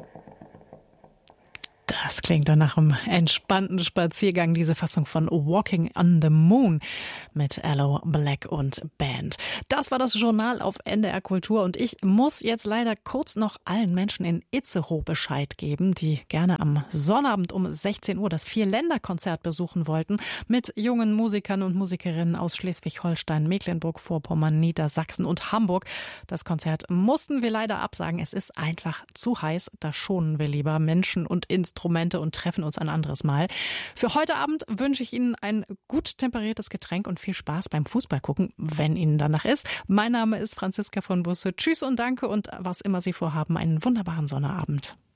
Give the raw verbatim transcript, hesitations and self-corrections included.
Das klingt doch nach einem entspannten Spaziergang, diese Fassung von Walking on the Moon mit Aloe Blacc und Band. Das war das Journal auf N D R Kultur und ich muss jetzt leider kurz noch allen Menschen in Itzehoe Bescheid geben, die gerne am Sonnabend um sechzehn Uhr das Vierländerkonzert besuchen wollten mit jungen Musikern und Musikerinnen aus Schleswig-Holstein, Mecklenburg-Vorpommern, Niedersachsen und Hamburg. Das Konzert mussten wir leider absagen. Es ist einfach zu heiß. Da schonen wir lieber Menschen und Instrumente und treffen uns ein anderes Mal. Für heute Abend wünsche ich Ihnen ein gut temperiertes Getränk und viel Spaß beim Fußball gucken, wenn Ihnen danach ist. Mein Name ist Franziska von Busse. Tschüss und danke und was immer Sie vorhaben, einen wunderbaren Sonnabend.